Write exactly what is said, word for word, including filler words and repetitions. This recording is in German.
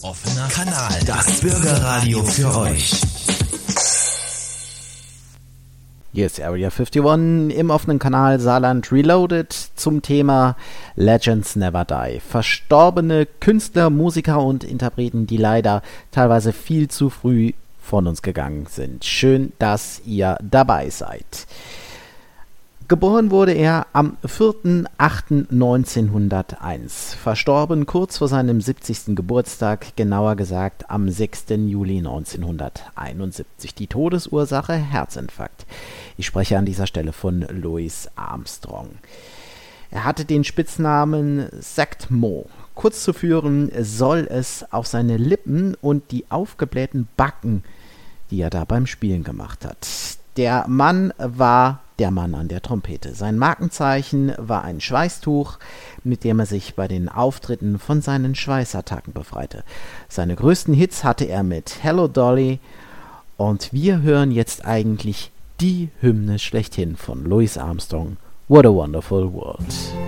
Offener Kanal, das Bürgerradio für euch. Hier ist Area einundfünfzig im offenen Kanal Saarland Reloaded zum Thema Legends Never Die. Verstorbene Künstler, Musiker und Interpreten, die leider teilweise viel zu früh von uns gegangen sind. Schön, dass ihr dabei seid. Geboren wurde er am vierten achten neunzehnhunderteins. Verstorben kurz vor seinem siebzigsten Geburtstag, genauer gesagt am sechsten Juli neunzehnhunderteinundsiebzig. Die Todesursache Herzinfarkt. Ich spreche an dieser Stelle von Louis Armstrong. Er hatte den Spitznamen Sackmo. Kurz zu führen soll es auf seine Lippen und die aufgeblähten Backen, die er da beim Spielen gemacht hat. Der Mann war der Mann an der Trompete. Sein Markenzeichen war ein Schweißtuch, mit dem er sich bei den Auftritten von seinen Schweißattacken befreite. Seine größten Hits hatte er mit Hello Dolly und wir hören jetzt eigentlich die Hymne schlechthin von Louis Armstrong, What a Wonderful World.